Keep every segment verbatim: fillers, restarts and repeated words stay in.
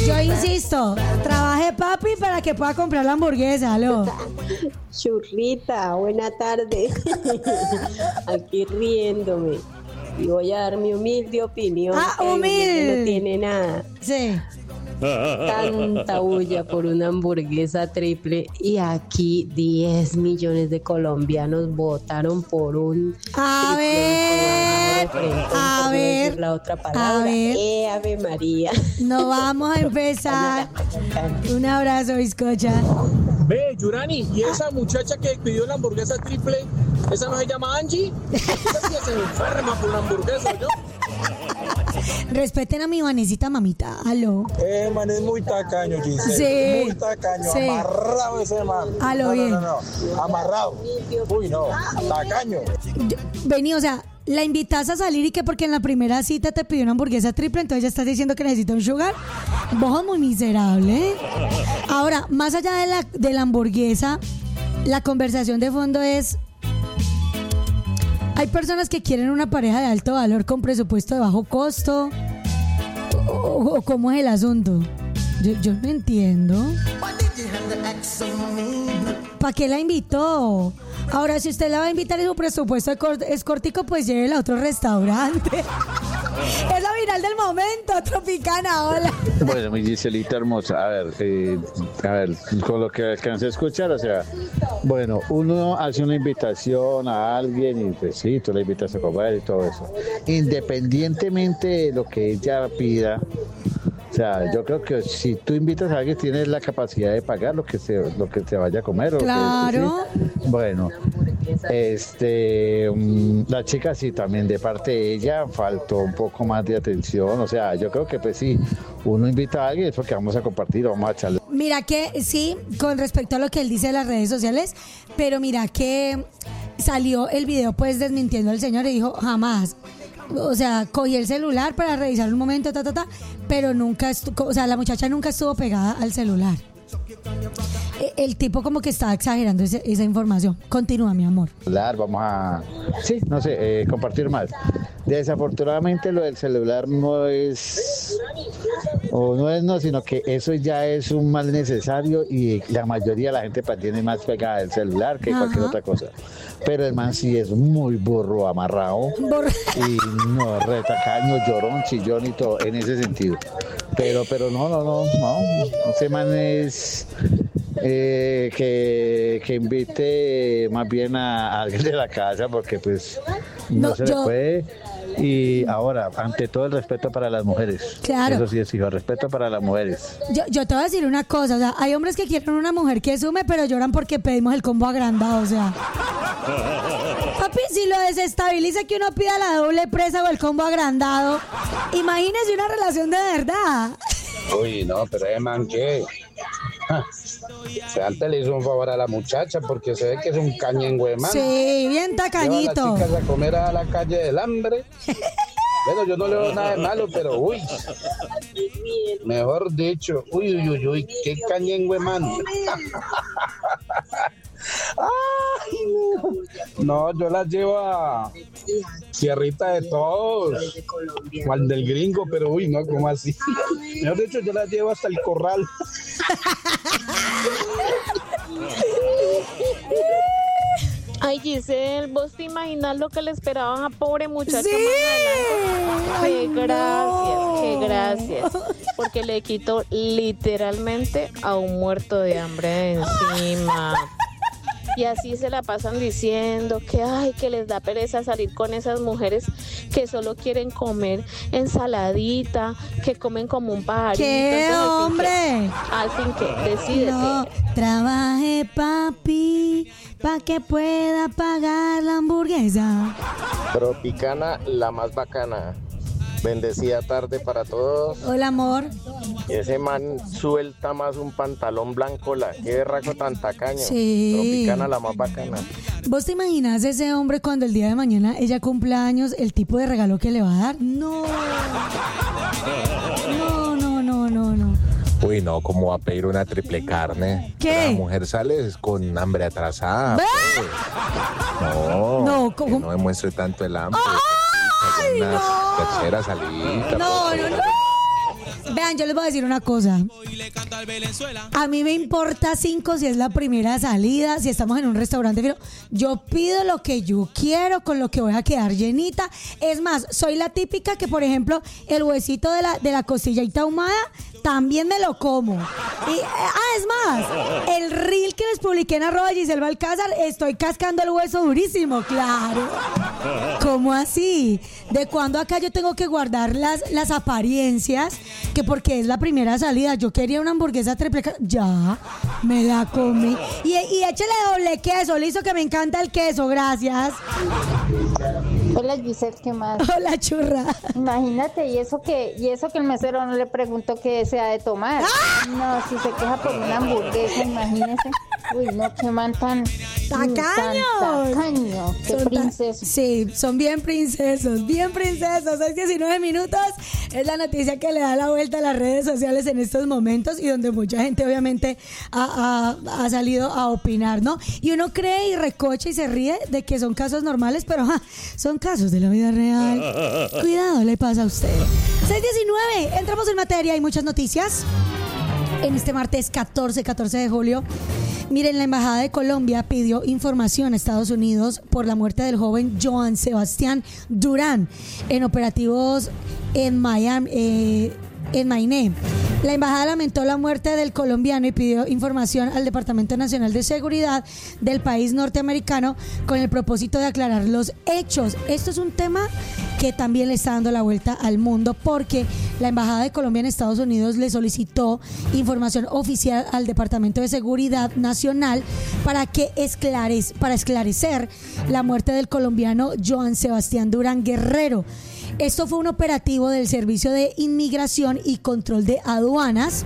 Yo insisto, trabaje papi para que pueda comprar la hamburguesa, ¿aló? Churrita, buena tarde. Aquí riéndome. Y voy a dar mi humilde opinión. Ah, que humilde. No tiene nada. Sí. Tanta bulla por una hamburguesa triple y aquí diez millones de colombianos votaron por un A ver, a ver, la otra palabra. a ver. Eh, Ave María. No vamos a empezar. Un abrazo, bizcocha. Ve, Yurani, ¿y esa muchacha que pidió la hamburguesa triple, esa no se llama Angie? Esa sí se enferma por la hamburguesa, ¿yo? Respeten a mi Vanesita, mamita. Aló. Eh, man, es muy tacaño, Giselle. Sí. Muy tacaño, Sí. amarrado ese man. Aló, no, bien. no, no, no, amarrado. Uy, no, tacaño. Yo- Vení, o sea, la invitas a salir y que porque en la primera cita te pidió una hamburguesa triple, entonces ya estás diciendo que necesita un sugar. Vos sos muy miserable, ¿eh? Ahora, más allá de la, de la hamburguesa, la conversación de fondo es... Hay personas que quieren una pareja de alto valor con presupuesto de bajo costo. ¿O, o- o cómo es el asunto? Yo, yo no entiendo. ¿Para qué la invitó? Ahora, si usted la va a invitar y su presupuesto es cor- es cortico, pues llévela a otro restaurante. Es la viral del momento, Tropicana, hola. Bueno, mi Giselita hermosa, a ver, eh, a ver, con lo que alcancé a escuchar, o sea, bueno, uno hace una invitación a alguien y pues sí, tú la invitas a comer y todo eso. Independientemente de lo que ella pida, o sea, yo creo que si tú invitas a alguien tienes la capacidad de pagar lo que se, lo que se vaya a comer. O Claro. que, ¿sí? Bueno, este, mm, la chica sí también de parte de ella faltó un poco más de atención. O sea, yo creo que pues sí, uno invita a alguien es porque vamos a compartir, vamos a echarle. Mira que sí, con respecto a lo que él dice de las redes sociales, pero mira que salió el video pues desmintiendo al señor y dijo jamás. O sea, cogí el celular para revisar un momento, ta, ta, ta, pero nunca estuvo, o sea, la muchacha nunca estuvo pegada al celular. E- El tipo como que estaba exagerando ese- esa información. Continúa, mi amor. Hablar, vamos a, sí, no sé, eh, compartir más. Desafortunadamente lo del celular no es, o no es no, sino que eso ya es un mal necesario y la mayoría de la gente tiene más pegada del celular que Ajá. cualquier otra cosa. Pero el man sí es muy burro, amarrado Bor- y no, retacaño, llorón, chillón y todo, en ese sentido. Pero, pero no, no, no, no, ese man es... Eh, que, que invite más bien a, a alguien de la casa porque pues no, No, se yo- le puede. Y ahora, ante todo el respeto para las mujeres. Claro. Eso sí es hijo, respeto para las mujeres. Yo, yo te voy a decir una cosa, o sea, hay hombres que quieren una mujer que sume, pero lloran porque pedimos el combo agrandado, o sea. Papi, si lo desestabiliza que uno pida la doble presa o el combo agrandado, imagínese una relación de verdad. Uy, no, pero es man que... ja, se antes le hizo un favor a la muchacha porque se ve que es un cañengüe, man. Sí, bien Lleva a las tacañito. chicas a comer a la calle del hambre. Bueno, yo no le veo nada de malo, pero uy, mejor dicho, uy, uy, uy, uy, qué cañengüe, man. Ay, no. No, yo las llevo a tierrita de todos, o al del gringo, pero uy, no, ¿cómo así? Mejor dicho, yo las llevo hasta el corral. Ay, Giselle, ¿vos te imaginas lo que le esperaban a pobre muchacho Sí. más adelante? Ay, Qué gracias, no. qué gracias. Porque le quitó literalmente a un muerto de hambre de encima. Y así se la pasan diciendo que ay, que les da pereza salir con esas mujeres que solo quieren comer ensaladita, que comen como un pajarito. ¡Qué Entonces, al fin hombre! que- Al fin que, decídete. No, trabaje papi, pa' que pueda pagar la hamburguesa. Tropicana, la más bacana. Bendecida tarde para todos. Hola, amor. Ese man suelta más un pantalón blanco, la qué berraco tan tacaño. Sí. Tropicana, la más bacana. ¿Vos te imaginas ese hombre cuando el día de mañana ella cumpla años, el tipo de regalo que le va a dar? No. No, no, no, no, no. Uy, no, ¿cómo va a pedir una triple carne? ¿Qué? La mujer sale con hambre atrasada. ¿Ve? pues. No, No, que ¿cómo? no demuestre tanto el hambre. ¡Ay, Una no! tercera salida. No, por no, favor. no. Vean, yo les voy a decir una cosa. A mí me importa cinco si es la primera salida, si estamos en un restaurante, pero yo pido lo que yo quiero, con lo que voy a quedar llenita. Es más, soy la típica que, por ejemplo, el huesito de la, de la costillita ahumada también me lo como. Y, ah, es más, el reel que les publiqué en arroba Giselle Balcázar, estoy cascando el hueso durísimo, claro. ¿Cómo así? ¿De cuándo acá yo tengo que guardar las, las apariencias? Que porque es la primera salida. Yo quería una hamburguesa triple ca- ya, me la comí. Y, y échale doble queso, listo, que me encanta el queso, gracias. Hola Giselle, ¿qué más? Hola churra. Imagínate, y eso que y eso que el mesero no le preguntó qué sea de tomar. ¡Ah! No, si se queja por una hamburguesa, imagínese. Uy, no, qué man tan tacaño. Tan tacaño, qué Son princeso. Ta- sí, son bien princesos, bien princesos. Es diecinueve minutos, es la noticia que le da la vuelta a las redes sociales en estos momentos y donde mucha gente obviamente ha, ha, ha salido a opinar, ¿no? Y uno cree y recocha y se ríe de que son casos normales, pero ja, son casos de la vida real. Cuidado, le pasa a usted. seis diecinueve, entramos en materia, hay muchas noticias. En este martes catorce, catorce de julio, miren, la Embajada de Colombia pidió información a Estados Unidos por la muerte del joven Joan Sebastián Durán en operativos en Miami, eh, en Mainé. La embajada lamentó la muerte del colombiano y pidió información al Departamento Nacional de Seguridad del país norteamericano con el propósito de aclarar los hechos. Esto es un tema que también le está dando la vuelta al mundo porque la Embajada de Colombia en Estados Unidos le solicitó información oficial al Departamento de Seguridad Nacional para que esclarez, para esclarecer la muerte del colombiano Joan Sebastián Durán Guerrero. Esto fue un operativo del Servicio de Inmigración y Control de Aduanas.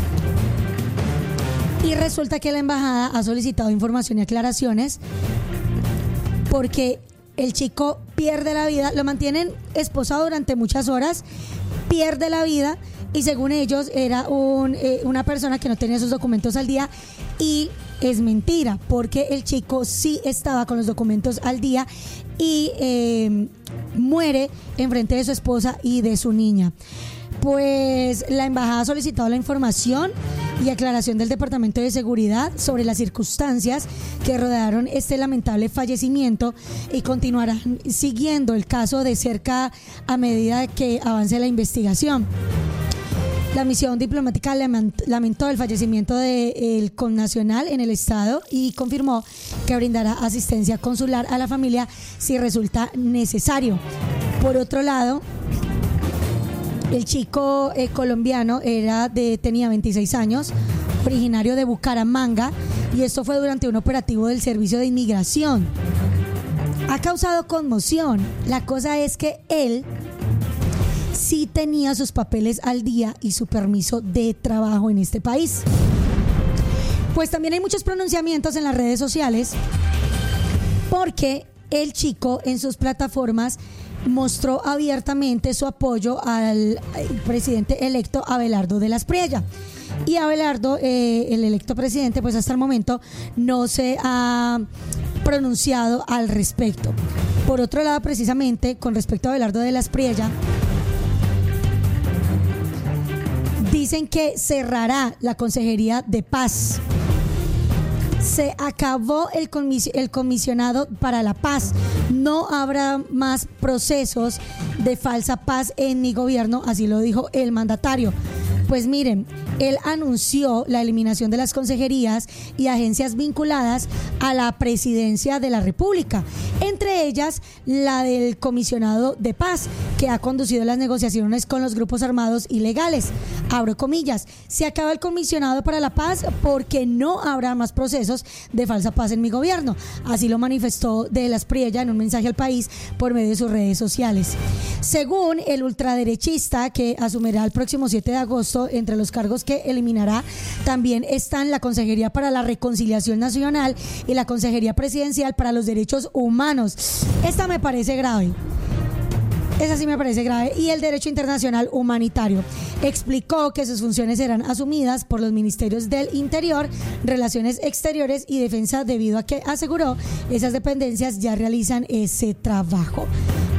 Y resulta que la embajada ha solicitado información y aclaraciones porque el chico pierde la vida, lo mantienen esposado durante muchas horas, pierde la vida y según ellos era un, eh, una persona que no tenía sus documentos al día y es mentira porque el chico sí estaba con los documentos al día y eh, muere enfrente de su esposa y de su niña. Pues la embajada ha solicitado la información y aclaración del Departamento de Seguridad sobre las circunstancias que rodearon este lamentable fallecimiento y continuarán siguiendo el caso de cerca a medida que avance la investigación. La misión diplomática lamentó el fallecimiento del connacional en el estado y confirmó que brindará asistencia consular a la familia si resulta necesario. Por otro lado, el chico eh, colombiano era de, tenía veintiséis años, originario de Bucaramanga, y esto fue durante un operativo del Servicio de Inmigración. Ha causado conmoción. La cosa es que él sí tenía sus papeles al día y su permiso de trabajo en este país. Pues también hay muchos pronunciamientos en las redes sociales porque el chico en sus plataformas mostró abiertamente su apoyo al presidente electo Abelardo de las Priella. Y Abelardo, eh, el electo presidente, pues hasta el momento no se ha pronunciado al respecto. Por otro lado, precisamente con respecto a Abelardo de las Priella, dicen que cerrará la Consejería de Paz. Se acabó el, comis- el comisionado para la paz. No habrá más procesos de falsa paz en mi gobierno, así lo dijo el mandatario. Pues miren, él anunció la eliminación de las consejerías y agencias vinculadas a la presidencia de la República, entre ellas la del comisionado de paz, que ha conducido las negociaciones con los grupos armados ilegales. Abro comillas, se acaba el comisionado para la paz porque no habrá más procesos de falsa paz en mi gobierno. Así lo manifestó de las Priella en un mensaje al país por medio de sus redes sociales. Según el ultraderechista que asumirá el próximo siete de agosto, entre los cargos que eliminará también están la Consejería para la Reconciliación Nacional y la Consejería Presidencial para los Derechos Humanos. Esta me parece grave. Esa sí me parece grave. Y el Derecho Internacional Humanitario. Explicó que sus funciones serán asumidas por los ministerios del Interior, Relaciones Exteriores y Defensa, debido a que, aseguró, esas dependencias ya realizan ese trabajo.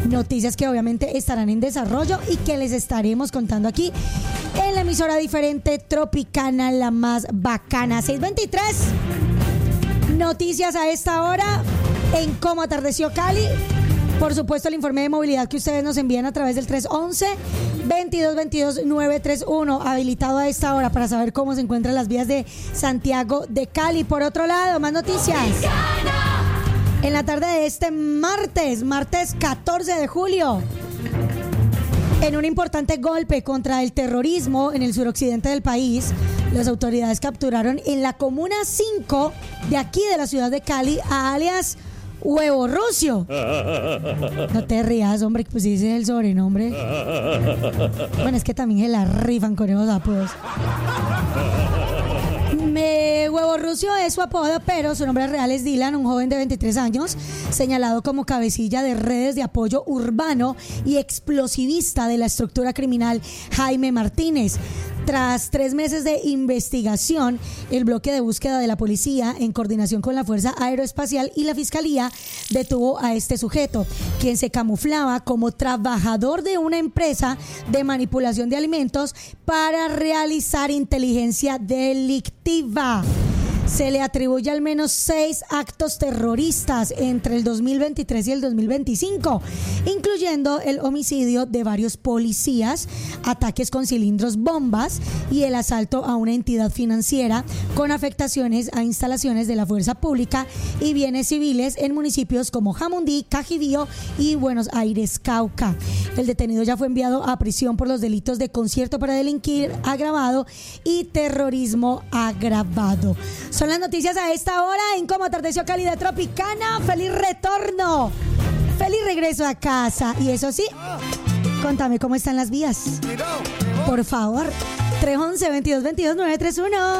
Noticias que obviamente estarán en desarrollo y que les estaremos contando aquí en la emisora diferente Tropicana, la más bacana. seis veintitrés. Noticias a esta hora en cómo atardeció Cali. Por supuesto, el informe de movilidad que ustedes nos envían a través del tres once, veintidós veintidós, nueve treinta y uno, habilitado a esta hora para saber cómo se encuentran las vías de Santiago de Cali. Por otro lado, más noticias. En la tarde de este martes, martes catorce de julio, en un importante golpe contra el terrorismo en el suroccidente del país, las autoridades capturaron en la comuna cinco de aquí de la ciudad de Cali a alias Huevo Rucio. No te rías, hombre, pues ese es el sobrenombre. Bueno, es que también se la rifan con esos apodos. Me, Huevo Rucio es su apodo, pero su nombre real es Dylan, un joven de veintitrés años, señalado como cabecilla de redes de apoyo urbano y explosivista de la estructura criminal Jaime Martínez. Tras tres meses de investigación, el bloque de búsqueda de la policía, en coordinación con la Fuerza Aeroespacial y la Fiscalía, detuvo a este sujeto, quien se camuflaba como trabajador de una empresa de manipulación de alimentos para realizar inteligencia delictiva. Se le atribuye al menos seis actos terroristas entre el dos mil veintitrés y el dos mil veinticinco, incluyendo el homicidio de varios policías, ataques con cilindros bombas y el asalto a una entidad financiera con afectaciones a instalaciones de la fuerza pública y bienes civiles en municipios como Jamundí, Cajibío y Buenos Aires, Cauca. El detenido ya fue enviado a prisión por los delitos de concierto para delinquir agravado y terrorismo agravado. Son las noticias a esta hora en Cómo Atardeció Cali de Tropicana. ¡Feliz retorno! ¡Feliz regreso a casa! Y eso sí, contame cómo están las vías. Por favor. tres once, veintidós veintidós, nueve treinta y uno.